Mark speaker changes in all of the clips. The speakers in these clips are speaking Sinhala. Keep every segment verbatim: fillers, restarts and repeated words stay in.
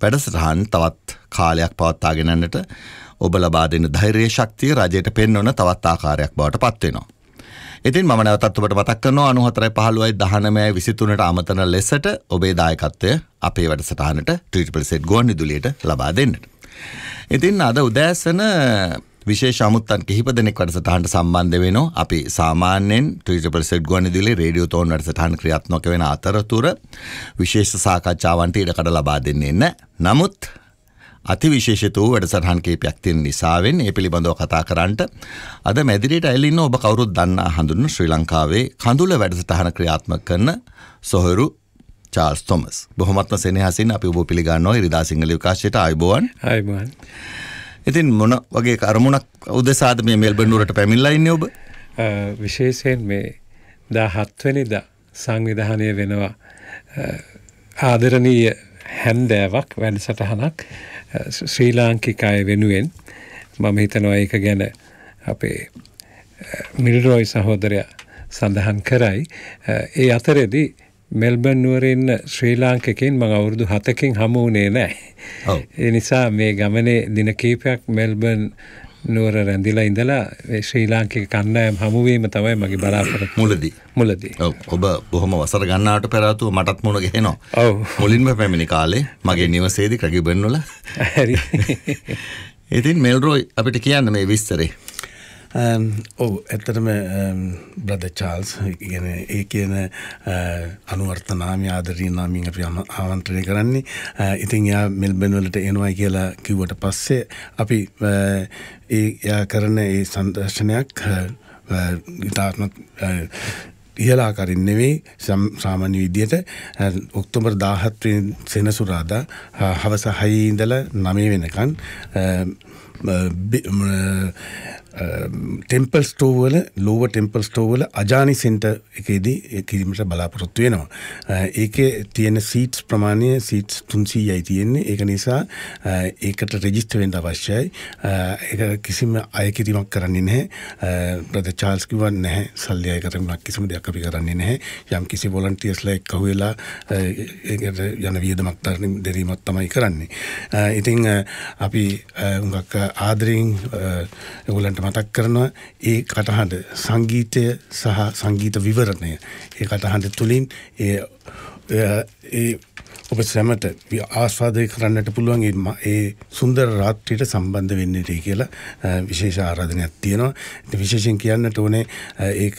Speaker 1: වැඩසටහන් තවත් කාලයක් පවත්වාගෙන යන්නට ඔබ ලබා දෙන ධෛර්ය ශක්තිය රජයට පෙන්වන තවත් ආකාරයක් බවට පත් වෙනවා. ඉතින් මම නැවතත් ඔබට මතක් කරනවා අනූහතරයි පහළොවයි දහනවයයි විසිතුනට අමතන ලෙසට ඔබේ දායකත්වය අපේ වැඩසටහනට ට්‍රිපල් සෙට් ගුවන්විදුලියට ලබා දෙන්නට. ඉතින් අද උදෑසන විශේෂ අමුත්තන් කිහිප දෙනෙක් වැඩසටහනට සම්බන්ධ වෙනවා. අපි සාමාන්‍යයෙන් ට්‍රිපල් සෙට් ගුවන්විදුලියේ රේඩියෝ තෝන් වැඩසටහන ක්‍රියාත්මක වෙන අතරතුර විශේෂ සාකච්ඡාවන්ට ඉඩ කඩ ලබා දෙන්නේ නැහැ. නමුත් අතිවිශේෂිත වූ වැඩසටහන් කීපයක් තියෙන නිසාවෙන් ඒ පිළිබඳව කතා කරන්නට අද මැදිරියට ඇවිල්ලා ඉන්න ඔබ කවුරුත් දන්නා හඳුනන ශ්‍රී ලංකාවේ කඳුල වැඩසටහන ක්‍රියාත්මක කරන සොහොයුරු චාල්ස් තොමස්. බොහොමත්ම සෙනෙහසින් අපි ඔබ පිළිගන්නවා ඉරිදා සිංහල විකාශයට ආයුබෝවන්.
Speaker 2: ආයුබෝවන්.
Speaker 1: ඉතින් මොන වගේ කර්මුණක් උදෙසාද මේ මෙල්බන් නුවරට පැමිණලා ඉන්නේ ඔබ?
Speaker 2: විශේෂයෙන් මේ දාහත් වෙනිදා සංවිධානය වෙනවා ආදරණීය හැන්දෑවක් වැඩසටහනක් ශ්‍රී ලාංකිකය වෙනුවෙන්. මම හිතනවා ඒක ගැන අපේ මිල්රොයි සහෝදරයා සඳහන් කරයි. ඒ අතරේදී මෙල්බන් නුවරේ ඉන්න ශ්‍රී ලාංකිකයන් මම අවුරුදු හතකින් හමු වුණේ නැහැ. ඒ නිසා මේ ගමනේ දින කිහිපයක් මෙල්බන් නුවර රැඳිලා ඉඳලා මේ ශ්‍රී ලාංකික කණ්ඩායම් හමුවීම තමයි මගේ බලාපොරොත්තු
Speaker 1: මුලදී.
Speaker 2: මුලදී.
Speaker 1: ඔව් ඔබ බොහොම වසර ගණනාවට පෙර ආතුව මටත් මුණ ගැහෙනවා.
Speaker 2: ඔව්.
Speaker 1: මුලින්ම පැමිණි කාලේ මගේ නිවසේදී ක්‍රැගිබන් වල.
Speaker 2: හරි.
Speaker 1: ඉතින් මෙල්රොයි අපිට කියන්න මේ විස්තරේ.
Speaker 3: ඔව් ඇත්තටම බ්‍රදර් චාල්ස් කියන්නේ ඒ කියන අනුවර්ත නාමය ආදරණීය නාමයෙන් අපි ආමන්ත්‍රණය කරන්නේ. ඉතින් යා මෙල්බන් වලට එනවා කියලා කිව්වට පස්සේ අපි ඒ යා කරන ඒ සංදර්ශනයක් ඉතාමත් ඉහළ ආකාරයෙන් නෙවෙයි සාමාන්‍ය විදියට ඔක්තෝබර් දාහත් වෙනි සෙනසුරාදා හවස හයේ ඉඳලා නවය වෙනකන් ටෙම්පල් ස්ටෝර් වල ලෝවර් ටෙම්පල් ස්ටෝර් වල අජානි සෙන්ටර් එකේදී ඒ කිරීමට බලාපොරොත්තු වෙනවා. ඒකේ තියෙන සීට්ස් ප්‍රමාණය සීට්ස් තුන්සීයයි තියෙන්නේ. ඒක නිසා ඒකට රෙජිස්ටර් වෙන්න අවශ්‍යයි. ඒක කිසිම අය කිරීමක් කරන්නේ නැහැ. බ්‍රදර් චාල්ස් කිව්වා නැහැ සල්ලි අය කිරීමක් කිසිම දෙයක් අපි කරන්නේ නැහැ. යම් කිසි වොලන්ටියර්ස්ලා එක්ක වෙලා ඒකට යන වියදමක් දැරීමක් තමයි කරන්නේ. ඉතින් අපි උඟක් ආදරෙන් ඒගොල්ලන්ට මතක් කරනවා ඒ කටහඬ සංගීතය සහ සංගීත විවරණය ඒ කටහඬ තුලින් ඒ ඒ ඔබ සැමට ආස්වාදනය කරන්නට පුළුවන් ඒ සුන්දර රාත්‍රියට සම්බන්ධ වෙන්නට කියලා විශේෂ ආරාධනයක් තියෙනවා. ඉතින් විශේෂයෙන් කියන්නට ඕනේ ඒක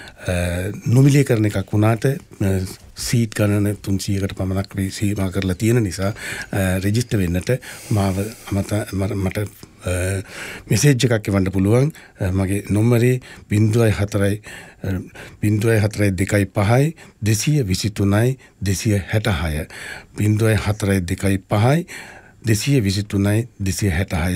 Speaker 3: නොමිලේ කරන එකක් වුණාට සීට් ගණන තුන්සීයකට පමණක් සීමා කරලා තියෙන නිසා රෙජිස්ටර් වෙන්නට මාව මට මෙසේජ් එකක් එවන්න පුළුවන්. මගේ නම්බරේ බිංදුවයි හතරයි බිංදුවයි හතරයි දෙකයි පහයි දෙසිය විසිතුනයි දෙසිය හැටහය බිංදුවයි හතරයි දෙකයි පහයි දෙසිය විසිතුනයි දෙසිය හැටහය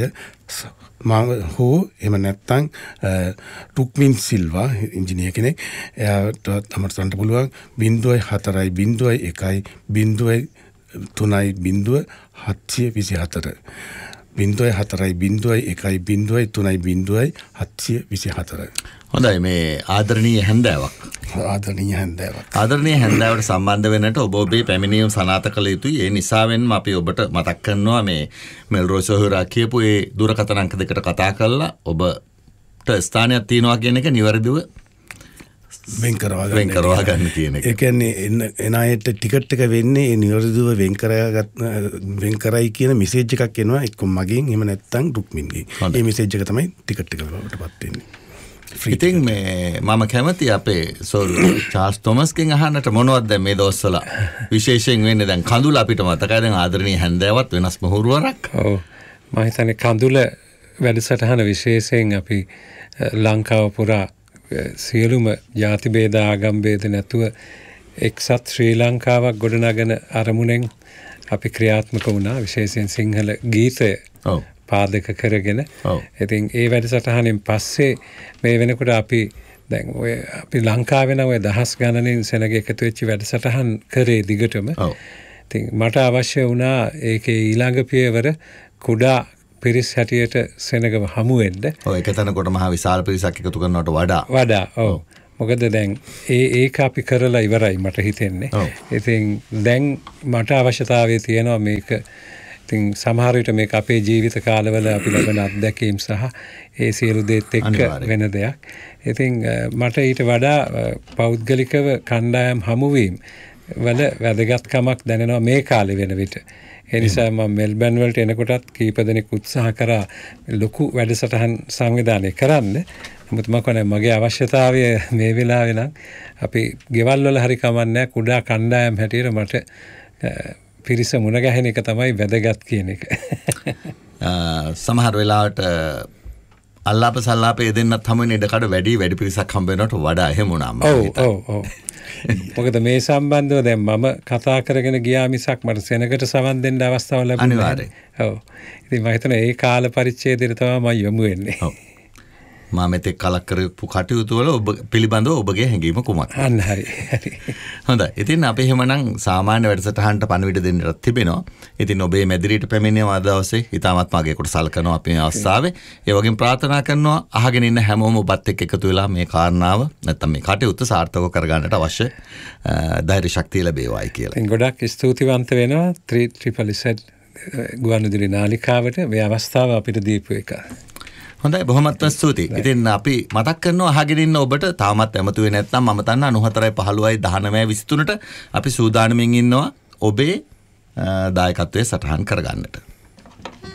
Speaker 3: මාව හෝ එහෙම නැත්නම් ටුක්මින් සිල්වා ඉංජිනේර කෙනෙක් එයාට අමතන්න පුළුවන් බිංදුවයි හතරයි බිංදුවයි එකයි බිංදුවයි තුනයි බිංදුව හත්සිය විසිහතර බිංදුවයි හතරයි බිංදුවයි එකයි බිංදුවයි තුනයි බිංදුවයි හත්සිය විසිහතර.
Speaker 1: හොඳයි මේ ආදරණීය හැන්දෑවක්.
Speaker 3: ආදරණීය හැන්දෑවක්.
Speaker 1: ආදරණීය හැන්දෑවට සම්බන්ධ වෙන්නට ඔබ ඔබේ පැමිණීම සනාථ කළ යුතුයි. ඒ නිසාවෙන්ම අපි ඔබට මතක් කරනවා මේ මෙල්රොයි සොහොයුරා කියපු ඒ දුරකථන අංක දෙකට කතා කරලා ඔබට ස්ථානයක් තියෙනවා කියන එක නිවැරදිව
Speaker 3: වෙන් කරවා ගන්න
Speaker 1: වෙන් කරවා ගන්න තියෙන එක.
Speaker 3: ඒ කියන්නේ එන එන අයට ටිකට් එක වෙන්නේ ඒ නිවැරදිව වෙන් කරගත් වෙන් කරයි කියන මෙසේජ් එකක් එනවා එක්ක මගෙන් එහෙම නැත්නම් රුක්මින්ගෙන්. මේ මෙසේජ් එක තමයි ටිකට් එක වලටපත් වෙන්නේ.
Speaker 1: ඉතින් මේ මම කැමති අපේ සොහොයුරු චාල්ස් තොමස්ගෙන් අහන්නට මොනවද දැන් මේ දවස්වල විශේෂයෙන් වෙන්නේ. දැන් කඳුල අපිට මතකයි දැන් ආදරණීය හැන්දෑවත් වෙනස් මහුරුවරක්.
Speaker 2: ඔව් මම හිතන්නේ කඳුල වැඩසටහන විශේෂයෙන් අපි ලංකාව පුරා සියලුම ජාති භේද ආගම් භේද නැතුව එක්සත් ශ්‍රී ලංකාවක් ගොඩනගන අරමුණෙන් අපි ක්‍රියාත්මක වුණා. විශේෂයෙන් සිංහල ගීතය පාදක කරගෙන. ඉතින් ඒ වැඩසටහනෙන් පස්සේ මේ වෙනකොට අපි දැන් ඔය අපි ලංකාවේ නම් ඔය දහස් ගණනින් සෙනග එකතු වෙච්ච වැඩසටහන් කරේ දිගටම. ඉතින් මට අවශ්‍ය වුණා ඒකේ ඊළඟ පියවර කුඩා පිරිස් හැටියට සෙනගව හමු වෙන්න.
Speaker 1: ඔව් ඒක තනකොට මහා විශාල පිරිසක් එකතු කරනවට වඩා.
Speaker 2: වඩා ඔව්. මොකද දැන් ඒ ඒක අපි කරලා ඉවරයි මට හිතෙන්නේ. ඉතින් දැන් මට අවශ්‍යතාවය තියෙනවා මේක ඉතින් සමහර විට මේක අපේ ජීවිත කාලවල අපි ලබන අත්දැකීම් සහ ඒ සියලු දේත් එක්ක වෙන දෙයක්. ඉතින් මට ඊට වඩා පෞද්ගලිකව කණ්ඩායම් හමුවීම් වල වැදගත්කමක් දැනෙනවා මේ කාලේ වෙන විට. ඒ නිසා මම මෙල්බන් වලට එනකොටත් කීප දෙනෙක් උත්සාහ කරා ලොකු වැඩසටහන් සංවිධානය කරන්න. නමුත් මම කියන්නේ මගේ අවශ්‍යතාවය මේ වෙලාවේ නම් අපි ගෙවල් වල හරි කමන්නේ කුඩා කණ්ඩායම් හැටියට මට පිරිස මුණ ගැහෙන එක තමයි වැදගත් කියන එක.
Speaker 1: සමහර වෙලාවට අල්ලාප සල්ලාප දෙන්නත් හමු වෙන ඉඩකඩ වැඩි වැඩි පිරිසක් හම්බ වෙනවට වඩා එහෙම වුණා මම.
Speaker 2: ඔව් ඔව් ඔව්. මොකද මේ සම්බන්ධව දැන් මම කතා කරගෙන ගියා මිසක් මට සෙනගට සවන් දෙන්න අවස්ථාව ලැබුණේ නැහැ. අනිවාර්යයෙන්. ඔව්. ඉතින් මම හිතනවා ඒ කාල පරිච්ඡේදයට තමයි මම යොමු වෙන්නේ.
Speaker 1: ඔව්. මම මෙතෙක් කලක් කරපු කටයුතු වල ඔබ පිළිබඳව ඔබගේ හැඟීම කුමක්ද?
Speaker 2: අන්න හරි. හරි.
Speaker 1: හොඳයි. ඉතින් අපි එහෙමනම් සාමාන්‍ය වැඩසටහනට පණිවිඩ දෙන්නට තිබෙනවා. ඉතින් ඔබේ මැදිරියට පැමිණෙන අද දවසේ ඊටමත් මාගේ කොට සලකනවා අපි මේ අවස්ථාවේ. ඒ වගේම ප්‍රාර්ථනා කරනවා අහගෙන ඉන්න හැමෝම ඔබත් එක්ක එකතු වෙලා මේ කාරණාව නැත්නම් මේ කටයුත්ත සාර්ථකව කරගන්නට අවශ්‍ය ධෛර්ය ශක්තිය ලැබේවායි කියලා.
Speaker 2: ඉතින් ගොඩක් ස්තුතිවන්ත වෙනවා three triple Z ගුවන්විදුලි නාලිකාවට මේ අවස්ථාව අපිට දීපු එක.
Speaker 1: හොඳයි බොහොමත්ම ස්තුතියි. ඉතින් අපි මතක් කරනවා අහගෙන ඉන්න ඔබට තාමත් ඇමතු වෙන්නේ නැත්නම් මම දන්නා නවහතරයි පහළොවයි දහනවයයි විසිතුනට අපි සූදානමින් ඉන්නවා ඔබේ දායකත්වයේ සටහන් කරගන්නට.